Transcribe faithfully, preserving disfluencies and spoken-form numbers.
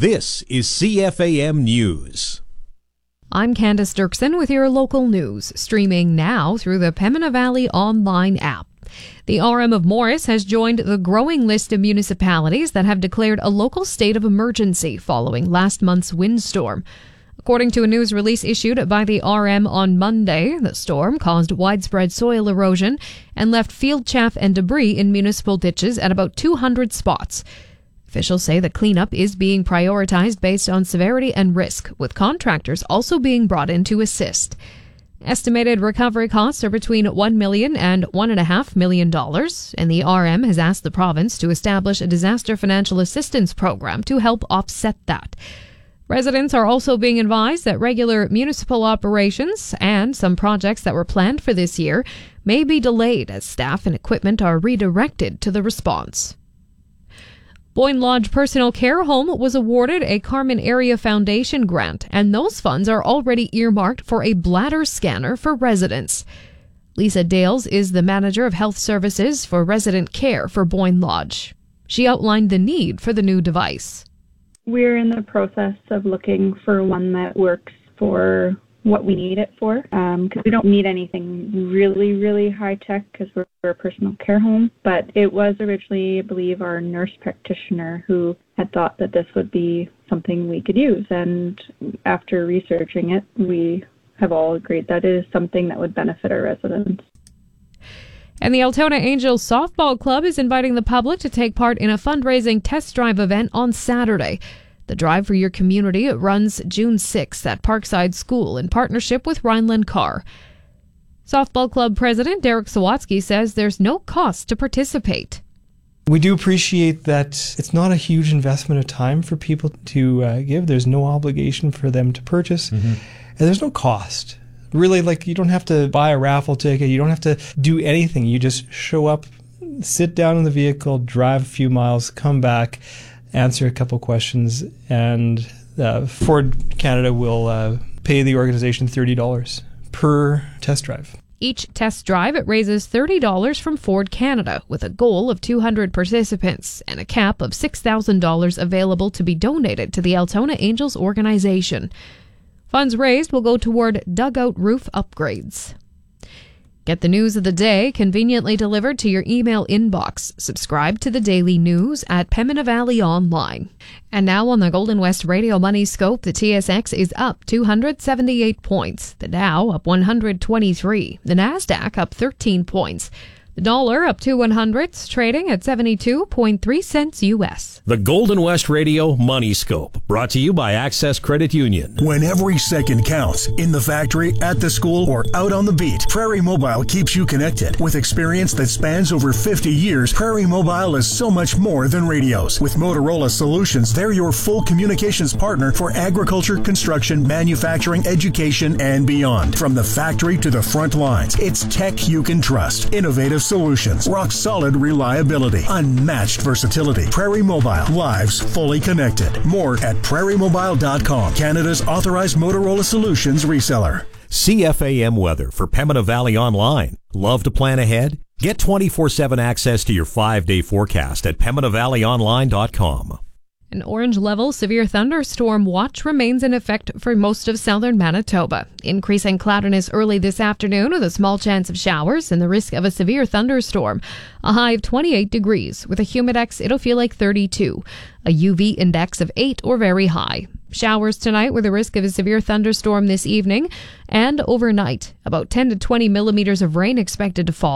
This is C F A M News. I'm Candace Dirksen with your local news, streaming now through the Pembina Valley online app. The R M of Morris has joined the growing list of municipalities that have declared a local state of emergency following last month's windstorm. According to a news release issued by the R M on Monday, the storm caused widespread soil erosion and left field chaff and debris in municipal ditches at about two hundred spots. Officials say the cleanup is being prioritized based on severity and risk, with contractors also being brought in to assist. Estimated recovery costs are between one million dollars and one point five million dollars, and the R M has asked the province to establish a disaster financial assistance program to help offset that. Residents are also being advised that regular municipal operations and some projects that were planned for this year may be delayed as staff and equipment are redirected to the response. Boyne Lodge Personal Care Home was awarded a Carmen Area Foundation grant, and those funds are already earmarked for a bladder scanner for residents. Lisa Dales is the manager of health services for resident care for Boyne Lodge. She outlined the need for the new device. We're in the process of looking for one that works for what we need it for, because um, we don't need anything really, really high-tech because we're, we're a personal care home. But it was originally, I believe, our nurse practitioner who had thought that this would be something we could use. And after researching it, we have all agreed that it is something that would benefit our residents. And the Altona Angels Softball Club is inviting the public to take part in a fundraising test drive event on Saturday. The Drive for Your Community runs June sixth at Parkside School in partnership with Rhineland Car. Softball Club President Derek Sawatsky says there's no cost to participate. We do appreciate that it's not a huge investment of time for people to uh, give. There's no obligation for them to purchase, mm-hmm. and there's no cost. Really, like, you don't have to buy a raffle ticket. You don't have to do anything. You just show up, sit down in the vehicle, drive a few miles, come back, answer a couple questions, and uh, Ford Canada will uh, pay the organization thirty dollars per test drive. Each test drive it raises thirty dollars from Ford Canada, with a goal of two hundred participants and a cap of six thousand dollars available to be donated to the Altona Angels organization. Funds raised will go toward dugout roof upgrades. Get the news of the day conveniently delivered to your email inbox. Subscribe to the daily news at Pembina Valley Online. And now on the Golden West Radio Money Scope, the T S X is up two hundred seventy-eight points. The Dow up one hundred twenty-three. The Nasdaq up thirteen points. The dollar up to one hundredths, trading at seventy-two point three cents U S. The Golden West Radio Money Scope, brought to you by Access Credit Union. When every second counts, in the factory, at the school, or out on the beat, Prairie Mobile keeps you connected. With experience that spans over fifty years, Prairie Mobile is so much more than radios. With Motorola Solutions, they're your full communications partner for agriculture, construction, manufacturing, education, and beyond. From the factory to the front lines, it's tech you can trust. Innovative solutions, rock-solid reliability, unmatched versatility. Prairie Mobile, lives fully connected. More at prairie mobile dot com, Canada's authorized Motorola Solutions reseller. C F A M weather for Pembina Valley Online. Love to plan ahead? Get twenty-four seven access to your five-day forecast at pembina valley online dot com. An orange-level severe thunderstorm watch remains in effect for most of southern Manitoba. Increasing cloudiness early this afternoon with a small chance of showers and the risk of a severe thunderstorm. A high of twenty-eight degrees. With a humidex, it'll feel like thirty-two. A U V index of eight or very high. Showers tonight with a risk of a severe thunderstorm this evening. And overnight, about ten to twenty millimeters of rain expected to fall.